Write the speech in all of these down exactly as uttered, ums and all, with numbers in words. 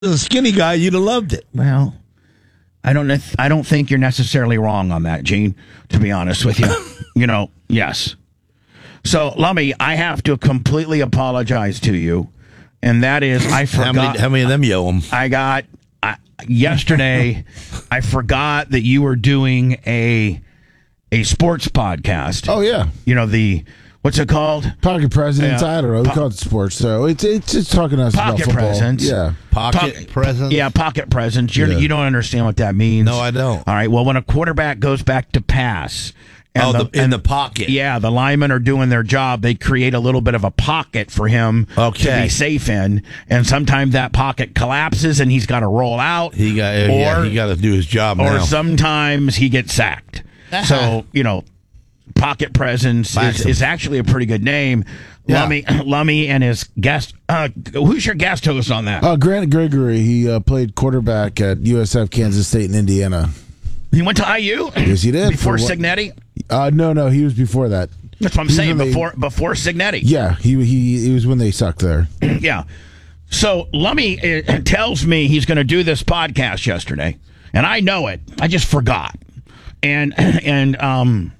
The skinny guy, you'd have loved it. Well, I don't. I don't think you're necessarily wrong on that, Gene. To be honest with you, you know, yes. So, Lummy, I have to completely apologize to you, and that is I forgot. How many, how many of them you owe them? I got I, yesterday. I forgot that you were doing a a sports podcast. Oh yeah, you know the. What's it called? Pocket Presents. Yeah. I don't know. We Po- call it sports. So it's it's just talking to us about Pocket football. Presents. Yeah. Pocket Po- presents? Yeah, pocket presents. You're, Yeah. You don't understand what that means. No, I don't. All right. Well, when a quarterback goes back to pass, and Oh, the, in the pocket. yeah, the linemen are doing their job. They create a little bit of a pocket for him to Okay. be safe in, and sometimes that pocket collapses and he's got to roll out. He got. or yeah, he got to do his job or now. sometimes he gets sacked. So you know. Pocket Presents is, is actually a pretty good name. Yeah. Lummy, Lummy and his guest. Uh, who's your guest host on that? Uh, Grant Gregory. He uh, played quarterback at U S F, Kansas State, and Indiana. He went to I U. Yes, he did. Before For what- Signetti. Uh, no, no, he was before that. That's what I'm He was saying. when they- Before before Signetti. Yeah, he he it was when they sucked there. Yeah. So Lummy uh, tells me he's going to do this podcast yesterday, and I know it. I just forgot, and and um.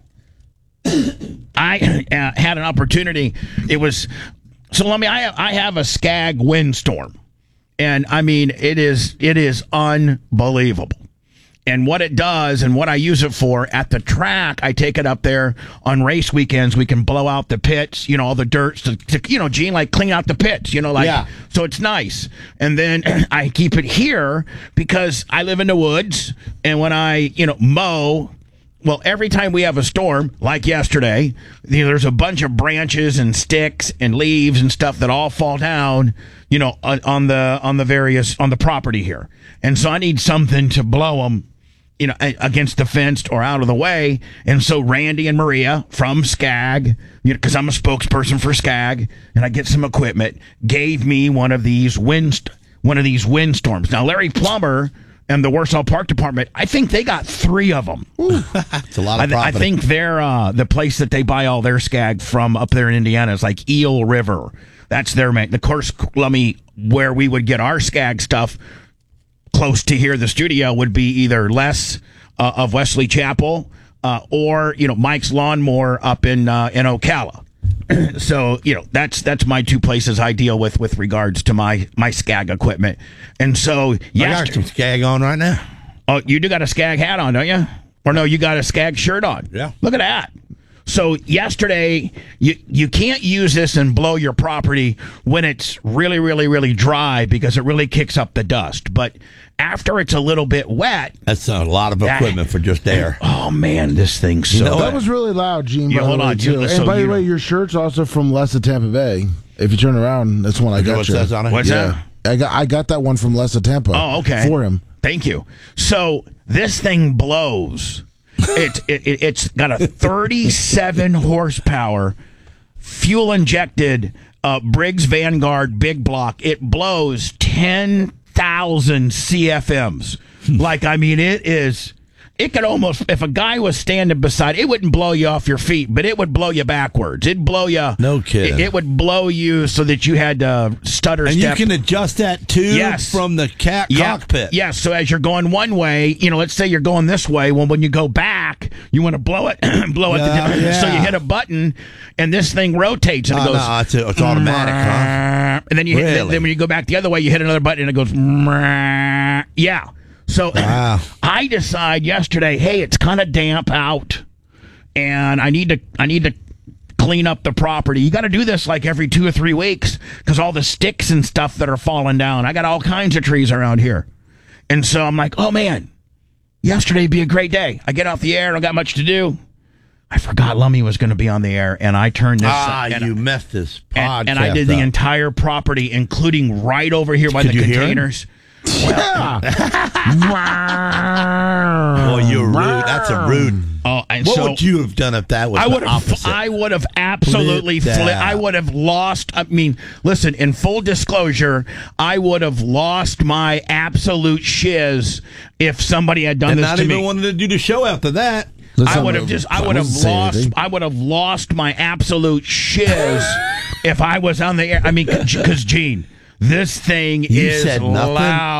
I uh, had an opportunity. It was so. Let me. I I have a Skag windstorm, and I mean it is it is unbelievable. And what it does, and what I use it for at the track, I take it up there on race weekends. We can blow out the pits, you know, all the dirt, to, to you know, Gene, like clean out the pits, you know, like Yeah. so it's nice. And then I keep it here because I live in the woods, and when I you know mow. Well, every time we have a storm, like yesterday, you know, there's a bunch of branches and sticks and leaves and stuff that all fall down, you know, on, on the on the various on the property here, and so I need something to blow them, you know, against the fence or out of the way. And so Randy and Maria from Skag, you know, because I'm a spokesperson for Skag, and I get some equipment, gave me one of these wind one of these windstorms. Now Larry Plummer and the Warsaw Park Department, I think they got three of them. It's a lot I, of th- I profit. think they're uh, the place that they buy all their Skag from up there in Indiana is like Eel River. That's their main. Of course, let me where we would get our Skag stuff close to here, the studio would be either Les uh, of Wesley Chapel uh, or you know Mike's Lawnmower up in uh, in Ocala. So you know that's that's my two places I deal with with regards to my my Skag equipment. And so I yes, got some Skag on right now. oh, you do got a Skag hat on, don't you? Or no, you got a Skag shirt on. Yeah. Look at that. So yesterday, you you can't use this and blow your property when it's really, really, really dry because it really kicks up the dust. But after it's a little bit wet, That's a lot of equipment for just air. oh man, this thing's so. You know That was really loud, Gene. Yeah, by hold the way, on, too. you- And so by you the way, don't- your shirt's also from Les of Tampa Bay. If you turn around, that's one I You know got what you. it says on it? What's yeah, I got I got that one from Les of Tampa. Oh, okay. For him. Thank you. So this thing blows. It, it, it it's got a thirty-seven horsepower fuel injected uh, Briggs Vanguard big block. It blows ten thousand C F Ms. Like I mean, it is. It could almost, if a guy was standing beside, it wouldn't blow you off your feet, but it would blow you backwards. It'd blow you. No kidding. It, it would blow you so that you had to stutter And step. you can adjust that too Yes. from the cat Yeah. cockpit. Yes. So as you're going one way, you know, let's say you're going this way. Well, when you go back, you want to blow it, blow it. Yeah, the, yeah. So you hit a button, and this thing rotates, and it Oh, goes. no, it's, it's automatic, huh? And then you hit, then, Really? then when you go back the other way, you hit another button, and it goes. Yeah. So Wow. I decide yesterday, hey, it's kind of damp out, and I need to I need to clean up the property. You got to do this like every two or three weeks because all the sticks and stuff that are falling down. I got all kinds of trees around here, and so I'm like, oh man, yesterday'd be a great day. I get off the air, I don't got much to do. I forgot Lummy was going to be on the air, and I turned this. Ah, and, you messed this podcast and, and I did the up. entire property, including right over here by Could the you hear it? containers. Yeah. Boy, you're rude. That's a rude. Oh, and What so would you have done if that was I would the have. opposite? I would have absolutely. Flip Fli- that. I would have lost. I mean, listen. In full disclosure, I would have lost my absolute shiz if somebody had done and this not to even me. wanted to do the show after that. Let's I not would have over- just. I would have wasn't saying lost. anything. I would have lost my absolute shiz if I was on the air. I mean, because Gene. This thing You is said nothing? loud.